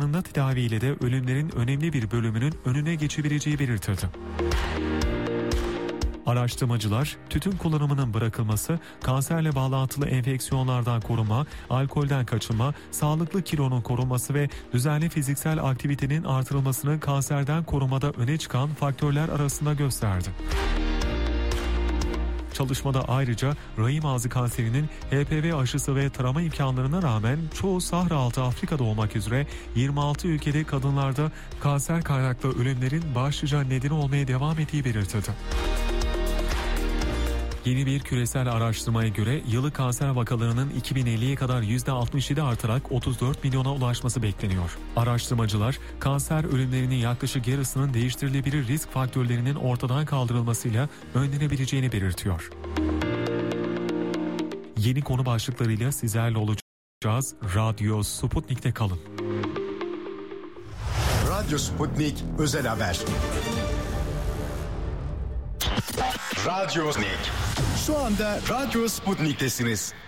zamanında tedaviyle de ölümlerin önemli bir bölümünün önüne geçebileceği belirtildi. Araştırmacılar, tütün kullanımının bırakılması, kanserle bağlantılı enfeksiyonlardan korunma, alkolden kaçınma, sağlıklı kilonun korunması ve düzenli fiziksel aktivitenin artırılmasını kanserden korumada öne çıkan faktörler arasında gösterdi. Çalışmada ayrıca rahim ağzı kanserinin HPV aşısı ve tarama imkanlarına rağmen çoğu Sahra altı Afrika'da olmak üzere 26 ülkede kadınlarda kanser kaynaklı ölümlerin başlıca nedeni olmaya devam ettiği belirtildi. Yeni bir küresel araştırmaya göre yıllık kanser vakalarının 2050'ye kadar %67 artarak 34 milyona ulaşması bekleniyor. Araştırmacılar, kanser ölümlerinin yaklaşık yarısının değiştirilebilir risk faktörlerinin ortadan kaldırılmasıyla önlenebileceğini belirtiyor. Yeni konu başlıklarıyla sizlerle olacağız. Radyo Sputnik'te kalın. Radyo Sputnik Özel Haber. Radyo Sputnik. Şu anda Radyo Sputnik'tesiniz.